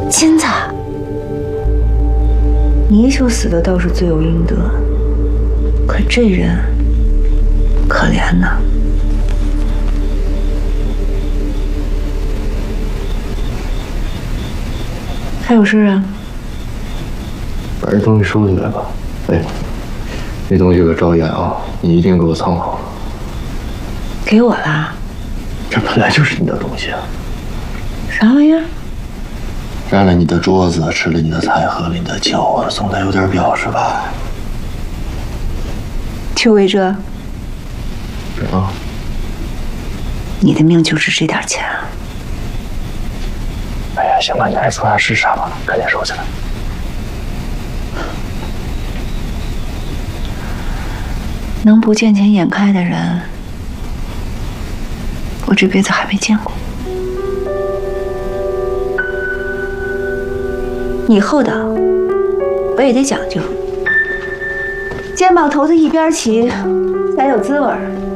金子，泥鳅死的倒是罪有应得，可这人可怜呐。还有事啊？ 把这东西收起来吧。哎，这东西可照眼啊，你一定给我藏好了。 给我啦？ 这本来就是你的东西啊。 啥玩意儿？ 占了你的桌子，吃了你的菜，喝了你的酒，总得有点表示吧？ 就为这？ 啊？ 你的命就值这点钱啊？ 哎呀，行了，你爱说啥是啥吧，赶紧收起来。 能不见钱眼开的人，我这辈子还没见过。你厚道，我也得讲究，肩膀头子一边齐，才有滋味儿。